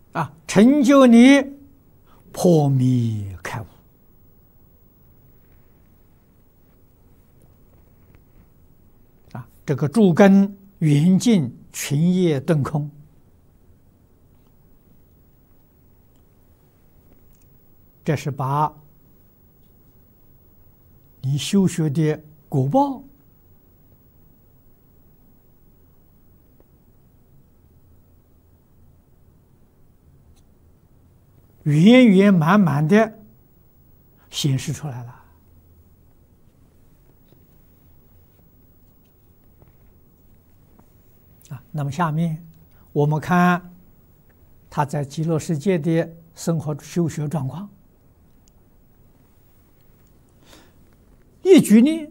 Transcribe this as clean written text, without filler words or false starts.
成就你破迷开悟。这个诸根圆净群业顿空，这是把你修学的果报圆圆满满的显示出来了。那么下面我们看他在极乐世界的生活修学状况。一举呢，